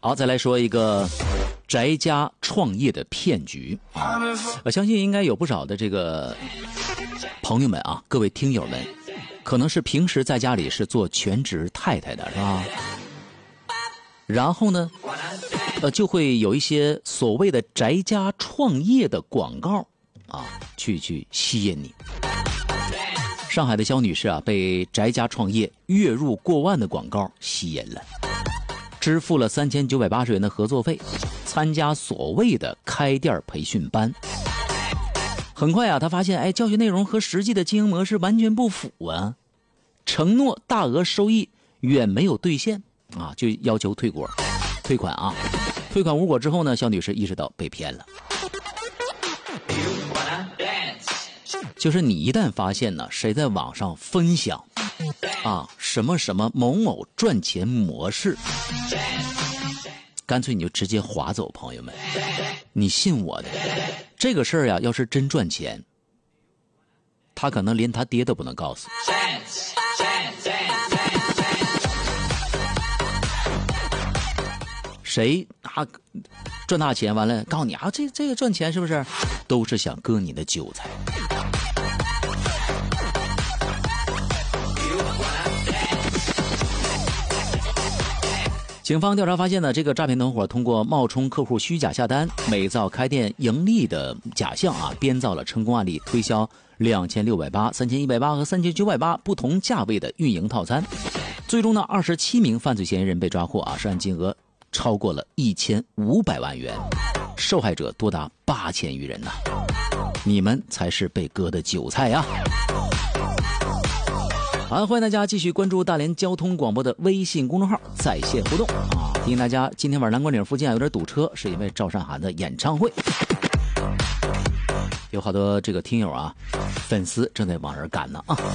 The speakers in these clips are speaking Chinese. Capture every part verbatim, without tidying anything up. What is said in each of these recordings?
好，再来说一个宅家创业的骗局。我相信应该有不少的这个朋友们啊，各位听友们，可能是平时在家里是做全职太太的，是吧？然后呢，呃，就会有一些所谓的宅家创业的广告啊，去去吸引你。上海的肖女士啊，被宅家创业月入过万的广告吸引了。支付了三千九百八十元的合作费，参加所谓的开店培训班。很快啊，他发现，哎，教学内容和实际的经营模式完全不符啊，承诺大额收益远没有兑现啊，就要求退果、退款啊。退款无果之后呢，肖女士意识到被骗了。就是你一旦发现呢，谁在网上分享啊什么什么某某赚钱模式，干脆你就直接划走，朋友们，你信我的，这个事儿呀，要是真赚钱，他可能连他爹都不能告诉。谁啊赚大钱完了告诉你啊，这这个赚钱是不是都是想割你的韭菜？警方调查发现呢，这个诈骗团伙通过冒充客户虚假下单、伪造开店盈利的假象啊，编造了成功案例，推销两千六百八、三千一百八和三千九百八不同价位的运营套餐。最终呢，二十七名犯罪嫌疑人被抓获啊，涉案金额超过了一千五百万元，受害者多达八千余人呐、啊。你们才是被割的韭菜呀！好，欢迎大家继续关注大连交通广播的微信公众号在线互动啊！提醒大家，今天晚上南关岭附近啊有点堵车，是因为赵善涵的演唱会，有好多这个听友啊、粉丝正在往这儿赶呢啊！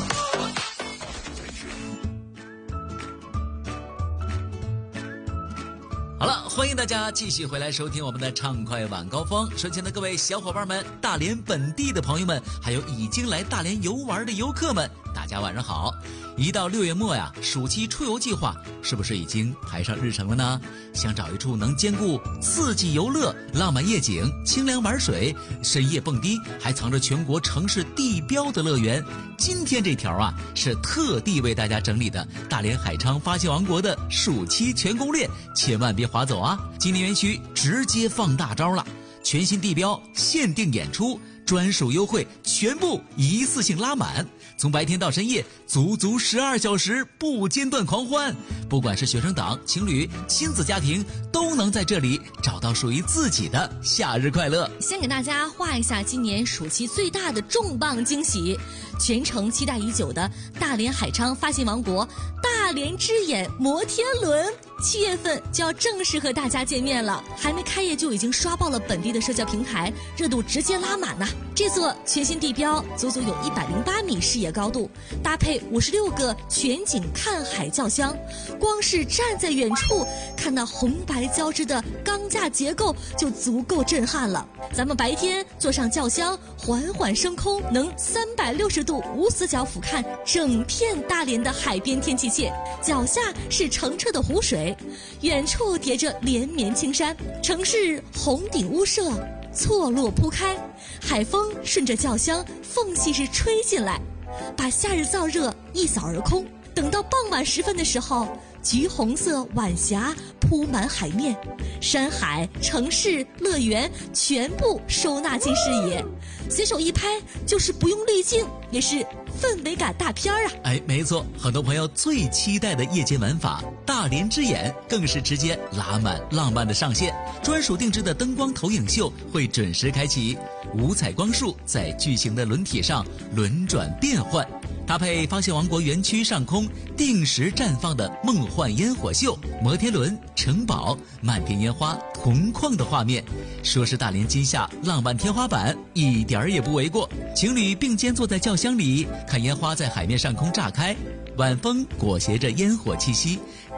好了，欢迎大家继续回来收听我们的畅快晚高峰。身前的各位小伙伴们，大连本地的朋友们，还有已经来大连游玩的游客们，大家晚上好。一到六月末呀，暑期出游计划是不是已经排上日程了呢？想找一处能兼顾刺激游乐、浪漫夜景、清凉玩水、深夜蹦迪，还藏着全国城市地标的乐园。今天这条啊，是特地为大家整理的大连海昌发现王国的暑期全攻略，千万别划走啊！今年园区直接放大招了，全新地标、限定演出、专属优惠，全部一次性拉满。从白天到深夜，足足十二小时不间断狂欢。不管是学生党、情侣、亲子家庭，都能在这里找到属于自己的夏日快乐。 先给大家画一下今年暑期最大的重磅惊喜，全城期待已久的大连海昌发现王国大连之眼摩天轮，七月份就要正式和大家见面了。还没开业就已经刷爆了本地的社交平台，热度直接拉满呐、啊！这座全新地标足足有一百零八米视野高度，搭配五十六个全景看海轿厢，光是站在远处看那红白交织的钢架结构就足够震撼了。咱们白天坐上轿厢，缓缓升空，能三百六十度无死角俯瞰整片大连的海边天际线，脚下是澄澈的湖水，远处叠着连绵青山，城市红顶屋舍错落铺开，海风顺着轿厢缝隙是吹进来，把夏日燥热一扫而空。等到傍晚时分的时候，橘红色晚霞铺满海面，山海、城市、乐园全部收纳进视野，随手一拍就是不用滤镜，也是氛围感大片啊！ 哎，没错，很多朋友最期待的夜间玩法大连之眼更是直接拉满浪漫的上线，专属定制的灯光投影秀会准时开启，五彩光束在巨型的轮体上轮转变换，搭配发现王国园区上空定时绽放的梦幻烟火秀、摩天轮、城堡、漫天烟花同框的画面，说是大连今夏浪漫天花板一点儿也不为过。情侣并肩坐在轿厢里，看烟花在海面上空炸开，晚风裹挟着烟火气息，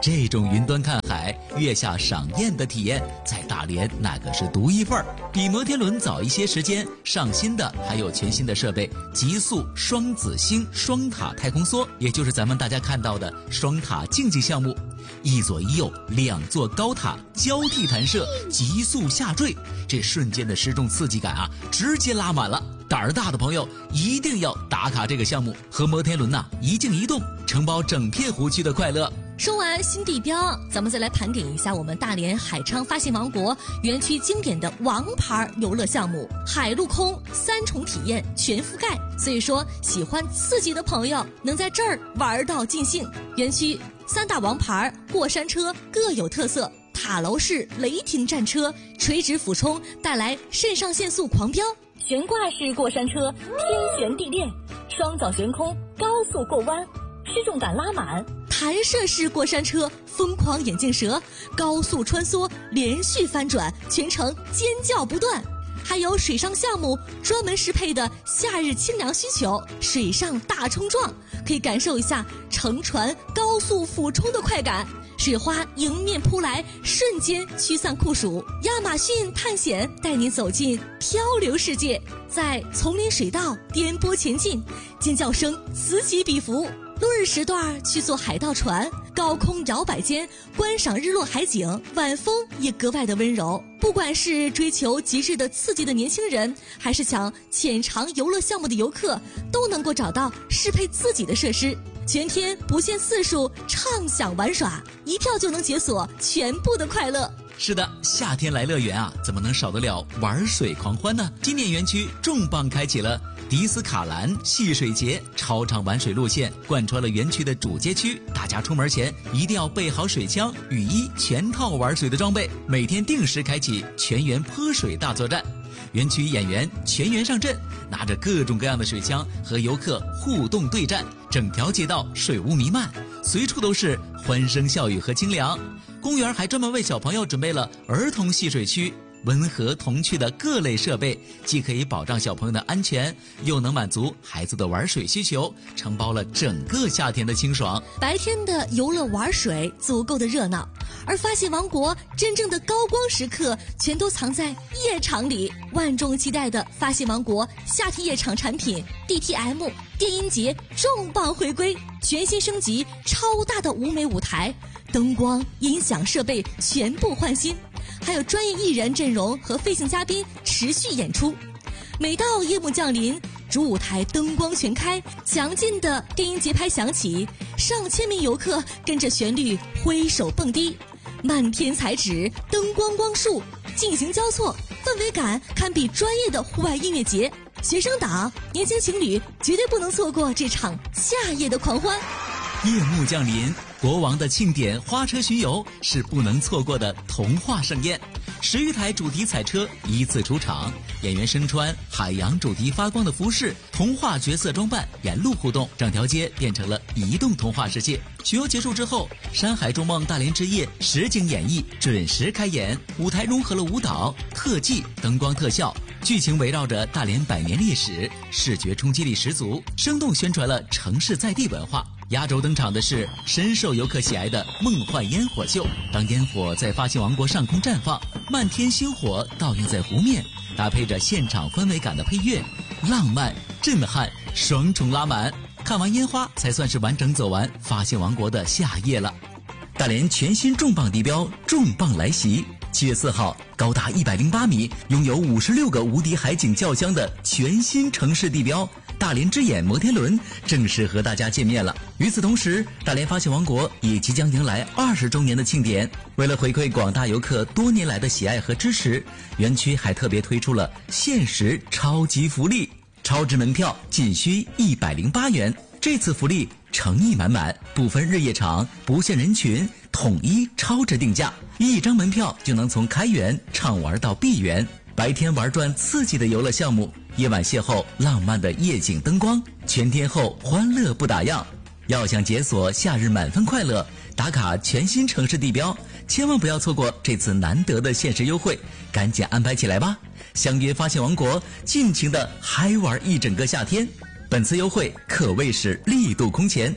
这种云端看海、月下赏艳的体验，在大连那可是独一份儿。比摩天轮早一些时间上新的，还有全新的设备——极速双子星双塔太空梭，也就是咱们大家看到的双塔竞技项目。一左一右两座高塔交替弹射，急速下坠，这瞬间的失重刺激感啊，直接拉满了。胆儿大的朋友一定要打卡这个项目，和摩天轮呐、啊、一静一动，承包整片湖区的快乐。 说完新地标，咱们再来盘点一下我们大连海昌发现王国园区经典的王牌游乐项目——海陆空三重体验全覆盖。所以说，喜欢刺激的朋友能在这儿玩到尽兴。园区三大王牌过山车各有特色，塔楼式雷霆战车垂直俯冲带来肾上腺素狂飙，悬挂式过山车天旋地裂，双脚悬空高速过弯，失重感拉满；弹射式过山车疯狂眼镜蛇高速穿梭，连续翻转，全程尖叫不断。还有水上项目专门适配的夏日清凉需求，水上大冲撞，可以感受一下乘船高速俯冲的快感，水花迎面扑来，瞬间驱散酷暑。亚马逊探险带您走进漂流世界，在丛林水道颠簸前进，尖叫声此起彼伏。落日时段去坐海盗船，高空摇摆间观赏日落海景，晚风也格外的温柔。不管是追求极致的刺激的年轻人，还是想浅尝游乐项目的游客，都能够找到适配自己的设施，全天不限次数畅享玩耍，一票就能解锁全部的快乐。 是的，夏天来乐园啊，怎么能少得了玩水狂欢呢？今年园区重磅开启了迪斯卡兰戏水节超长玩水路线，贯穿了园区的主街区。大家出门前一定要备好水枪、雨衣，全套玩水的装备。每天定时开启全员泼水大作战，园区演员全员上阵，拿着各种各样的水枪和游客互动对战，整条街道水雾弥漫，随处都是欢声笑语和清凉。公园还专门为小朋友准备了儿童戏水区，温和童趣的各类设备，既可以保障小朋友的安全，又能满足孩子的玩水需求，承包了整个夏天的清爽。 白天的游乐玩水足够的热闹，而发现王国真正的高光时刻全都藏在夜场里。万众期待的发现王国夏天夜场产品 D T M 电音节重磅回归，全新升级超大的舞美舞台，灯光音响设备全部换新，还有专业艺人阵容和飞行嘉宾持续演出。每到夜幕降临，主舞台灯光全开，强劲的电音节拍响起，上千名游客跟着旋律挥手蹦迪，漫天彩纸灯光光束进行交错，氛围感堪比专业的户外音乐节。学生党、年轻情侣绝对不能错过这场夏夜的狂欢。 夜幕降临，国王的庆典花车巡游是不能错过的童话盛宴。十余台主题彩车依次出场，演员身穿海洋主题发光的服饰，童话角色装扮，沿路互动，整条街变成了移动童话世界。巡游结束之后，山海中梦大连之夜实景演绎准时开演，舞台融合了舞蹈、特技、灯光特效，剧情围绕着大连百年历史，视觉冲击力十足，生动宣传了城市在地文化。压轴登场的是深受游客喜爱的梦幻烟火秀。当烟火在发现王国上空绽放，漫天星火倒映在湖面，搭配着现场氛围感的配乐，浪漫、震撼双重拉满。看完烟花，才算是完整走完发现王国的夏夜了。大连全新重磅地标重磅来袭，七月四号，高达一百零八米，拥有五十六个无敌海景轿厢的全新城市地标大连之眼摩天轮正式和大家见面了。与此同时，大连发现王国也即将迎来二十周年的庆典。为了回馈广大游客多年来的喜爱和支持，园区还特别推出了限时超级福利，超值门票仅需一百零八元。这次福利诚意满满，不分日夜场，不限人群，统一超值定价，一张门票就能从开园畅玩到闭园。白天玩转刺激的游乐项目，夜晚邂逅浪漫的夜景灯光，全天候欢乐不打烊。要想解锁夏日满分快乐，打卡全新城市地标，千万不要错过这次难得的限时优惠，赶紧安排起来吧！相约发现王国，尽情的嗨玩一整个夏天。本次优惠可谓是力度空前，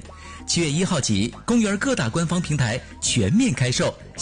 七月一号起，公园各大官方平台全面开售。